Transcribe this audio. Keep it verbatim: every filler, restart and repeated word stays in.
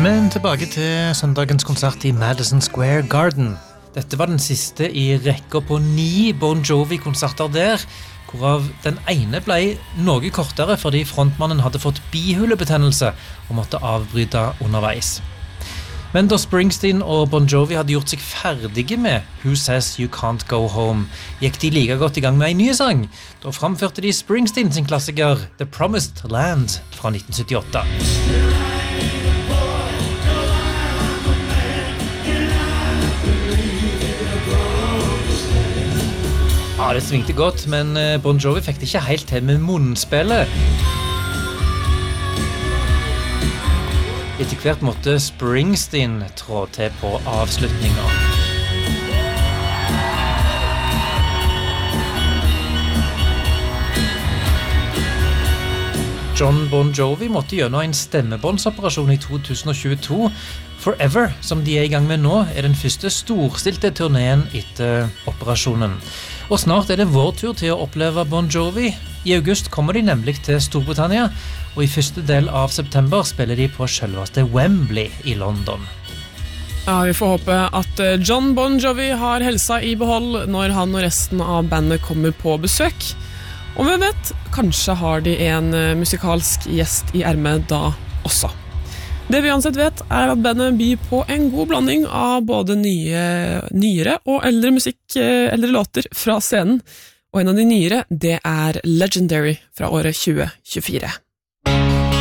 Men tilbake til søndagens konsert i Madison Square Garden. Dette var den siste i rekka på ni Bon Jovi-konserter der, hvorav den ene ble noe kortere fordi frontmannen hadde fått bihulebetennelse og måtte avbryte underveis. Men da Springsteen og Bon Jovi hadde gjort seg ferdige med Who Says You Can't Go Home, gikk de like godt i gang med en ny sang. Da framførte de Springsteen sin klassiker The Promised Land fra nitten syttiåtte. Ja, det svingte godt, men Bon Jovi fikk det ikke helt til med munnspillet. Etter hvert måtte Springsteen trå til på avslutningen. John Bon Jovi måtte gjennom en stemmebåndsoperasjon i to tusen og tjueto. Forever, som de er i gang med nå, er den første storstilte turneen etter operasjonen. Og snart er det vår tur til å oppleve Bon Jovi. I august kommer de nemlig til Storbritannia, og i første del av september spiller de på selveste Wembley i London. Ja, vi får håpe at John Bon Jovi har helsa i behold når han og resten av bandet kommer på besøk. Og hvem vet, kanskje har de en musikalsk gjest i ermet da også. Det vi uansett vet er at bandet byr på en god blanding av både nye, nyere og eldre musikk, eldre låter fra scenen. Og en av de nyere, det er Legendary fra året tjue tjuefire.